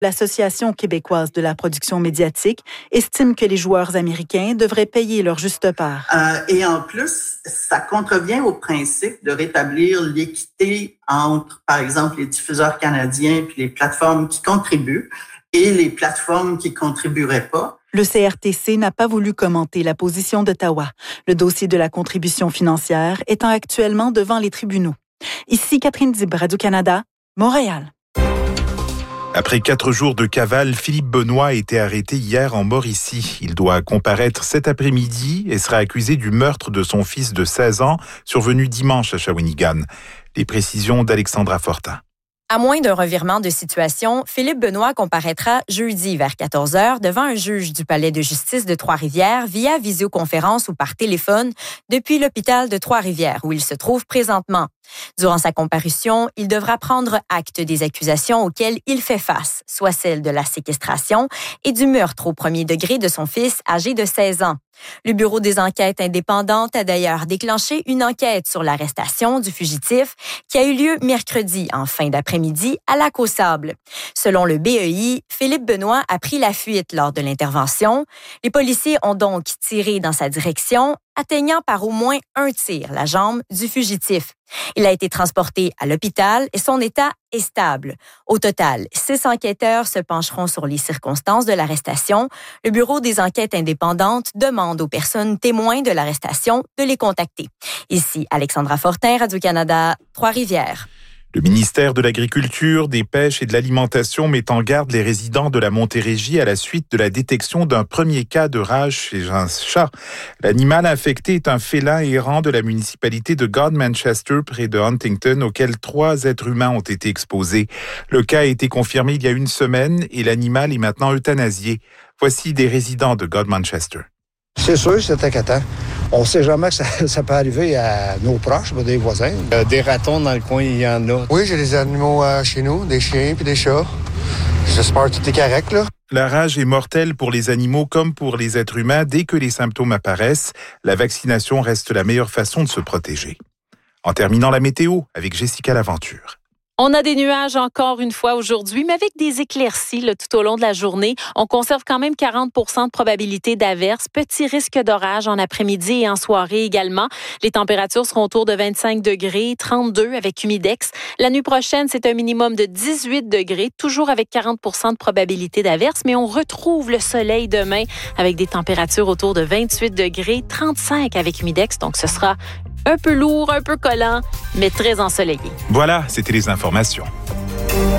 L'Association québécoise de la production médiatique estime que les joueurs américains devraient payer leur juste part. Et en plus, ça contrevient au principe de rétablir l'équité entre, par exemple, les diffuseurs canadiens puis les plateformes qui contribuent et les plateformes qui contribueraient pas. Le CRTC n'a pas voulu commenter la position d'Ottawa, le dossier de la contribution financière étant actuellement devant les tribunaux. Ici Catherine Dib, Radio-Canada, Montréal. Après 4 jours de cavale, Philippe Benoît a été arrêté hier en Mauricie. Il doit comparaître cet après-midi et sera accusé du meurtre de son fils de 16 ans, survenu dimanche à Shawinigan. Les précisions d'Alexandra Fortin. À moins d'un revirement de situation, Philippe Benoît comparaîtra jeudi vers 14h devant un juge du palais de justice de Trois-Rivières via visioconférence ou par téléphone depuis l'hôpital de Trois-Rivières où il se trouve présentement. Durant sa comparution, il devra prendre acte des accusations auxquelles il fait face, soit celle de la séquestration et du meurtre au premier degré de son fils âgé de 16 ans. Le Bureau des enquêtes indépendantes a d'ailleurs déclenché une enquête sur l'arrestation du fugitif qui a eu lieu mercredi en fin d'après-midi à Lac-aux-Sables. Selon le BEI, Philippe Benoît a pris la fuite lors de l'intervention. Les policiers ont donc tiré dans sa direction, atteignant par au moins un tir la jambe du fugitif. Il a été transporté à l'hôpital et son état est stable. Au total, 6 enquêteurs se pencheront sur les circonstances de l'arrestation. Le Bureau des enquêtes indépendantes demande aux personnes témoins de l'arrestation de les contacter. Ici, Alexandra Fortin, Radio-Canada, Trois-Rivières. Le ministère de l'Agriculture, des Pêches et de l'Alimentation met en garde les résidents de la Montérégie à la suite de la détection d'un premier cas de rage chez un chat. L'animal infecté est un félin errant de la municipalité de Godmanchester, près de Huntington, auquel 3 êtres humains ont été exposés. Le cas a été confirmé il y a 1 semaine et l'animal est maintenant euthanasié. Voici des résidents de Godmanchester. C'est sûr, c'est inquiétant. On ne sait jamais que ça peut arriver à nos proches, des voisins. Des ratons dans le coin, il y en a. Oui, j'ai des animaux chez nous, des chiens puis des chats. J'espère que tout est correct, là. La rage est mortelle pour les animaux comme pour les êtres humains dès que les symptômes apparaissent. La vaccination reste la meilleure façon de se protéger. En terminant la météo avec Jessica Laventure. On a des nuages encore une fois aujourd'hui, mais avec des éclaircies tout au long de la journée. On conserve quand même 40 % de probabilité d'averse. Petit risque d'orage en après-midi et en soirée également. Les températures seront autour de 25 degrés, 32 avec humidex. La nuit prochaine, c'est un minimum de 18 degrés, toujours avec 40 % de probabilité d'averse. Mais on retrouve le soleil demain avec des températures autour de 28 degrés, 35 avec humidex. Donc, ce sera un peu lourd, un peu collant, mais très ensoleillé. Voilà, c'était les informations.